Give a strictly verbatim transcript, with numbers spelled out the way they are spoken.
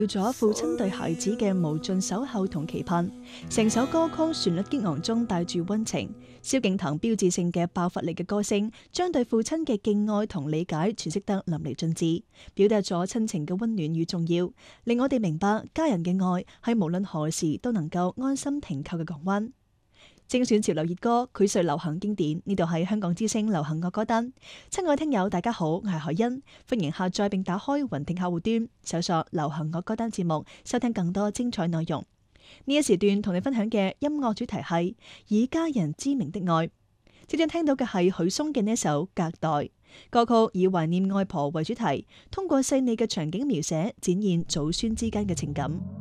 叫咗父親對孩子嘅無盡守候同期盼。成首歌曲旋律激昂中帶住溫情，蕭敬騰標誌性嘅爆發力嘅歌聲，將對父親嘅敬愛同理解詮釋得淋漓盡致，表達咗親情嘅溫暖與重要，令我哋明白家人嘅愛係無論何時都能夠安心停靠嘅港灣。精選潮流熱歌，膾萃流行經典。呢度係香港之聲流行樂歌單。親愛聽友大家好，我係海欣，歡迎下載並打開雲聽客戶端，搜索流行樂歌單節目，收聽更多精彩內容。呢一時段同你分享嘅音樂主題係以家人之名的愛。即將聽到嘅係許嵩嘅呢首《隔代》歌曲，以懷念外婆為主題，通過細膩嘅場景描寫，展現祖孫之間嘅情感。